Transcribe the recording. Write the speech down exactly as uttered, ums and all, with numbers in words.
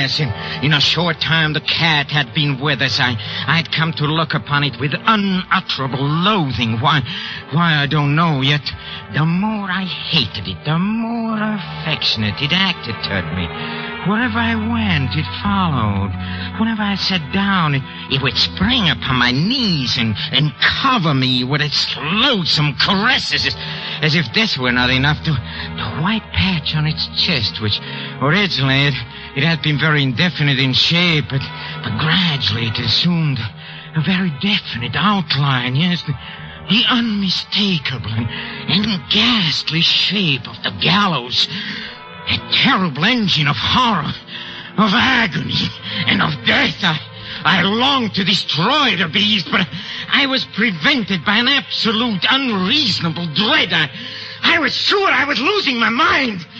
yes, in, in a short time the cat had been with us. I, I had come to look upon it with unutterable loathing. Why, why I don't know, yet the more I hated it, the more affectionate it acted toward me. Wherever I went, it followed. Whenever I sat down, it, it would spring upon my knees and, and cover me with its loathsome caresses, as, as if this were not enough. The, the white patch on its chest, which originally it, it had been very indefinite in shape, but, but gradually it assumed a very definite outline, yes, the, the unmistakable and, and ghastly shape of the gallows. A terrible engine of horror, of agony, and of death. I, I longed to destroy the beast, but I was prevented by an absolute, unreasonable dread. I, I was sure I was losing my mind.